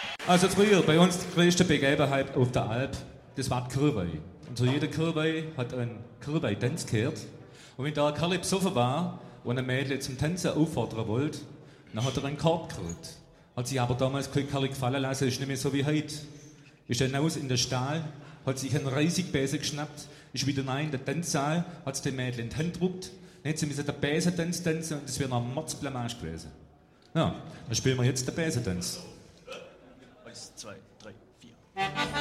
Also früher, bei uns die größte Begebenheit auf der Alp, das war die Kirwei. Und so jeder Kirwei hat einen Kirwei-Tanz gehört. Und wenn da ein Kerl besoffen war und ein Mädchen zum Tanzen auffordern wollte, dann hat er einen Korb gekriegt. Hat sich aber damals kein Kerl gefallen lassen, ist nicht mehr so wie heute. Ist dann aus in den Stall, hat sich einen Reissigbesen geschnappt, ist wieder rein in den Tanzsaal, hat es dem Mädchen in die Hand gedrückt, dann hat sie den Besentanz tanzen und das wäre noch ein Mordsblamage gewesen. Ja, dann spielen wir jetzt den Besentanz. 1, 2, 3, 4.